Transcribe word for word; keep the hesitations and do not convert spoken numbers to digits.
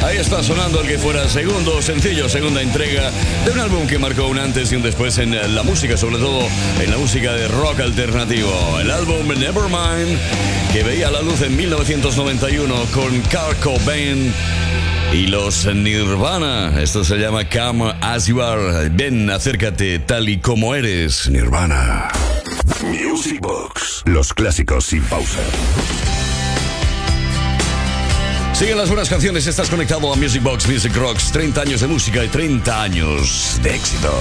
Ahí está sonando el que fuera segundo sencillo, segunda entrega de un álbum que marcó un antes y un después en la música, sobre todo en la música de rock alternativo. El álbum Nevermind, que veía la luz en mil novecientos noventa y uno con Kurt Cobain y los Nirvana. Esto se llama Come As You Are. Ven, acércate tal y como eres, Nirvana. Music Box. Los clásicos sin pausa. Siguen las buenas canciones, estás conectado a Music Box Music Rocks. treinta años de música y treinta años de éxito.